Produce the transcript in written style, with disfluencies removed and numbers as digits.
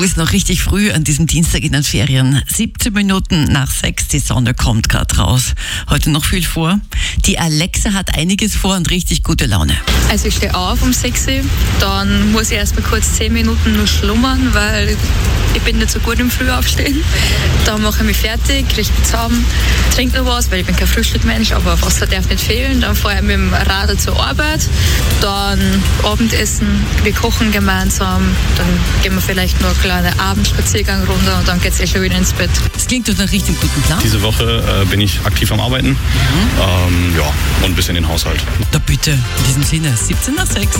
ist noch richtig früh an diesem Dienstag in den Ferien. 17 Minuten nach 6, die Sonne kommt gerade raus. Heute noch viel vor. Die Alexa hat einiges vor und richtig gute Laune. Also ich stehe auf um 6 Uhr, dann muss ich erstmal kurz 10 Minuten nur schlummern, weil ich bin nicht so gut im Frühaufstehen. Dann mache ich mich fertig, kriege mich zusammen, trinke noch was, weil ich bin kein Frühstückmensch, aber Wasser darf nicht fehlen. Dann fahre ich mit dem Radl zur Arbeit, dann Abendessen, wir kochen gemeinsam, dann gehen wir vielleicht nur einen kleinen Abendspaziergang runter und dann geht es schon wieder ins Bett. Das klingt durch einen richtig guten Plan. Diese Woche bin ich aktiv am Arbeiten, und ein bisschen den Haushalt. Da bitte, in diesem Sinne, 17 nach 6.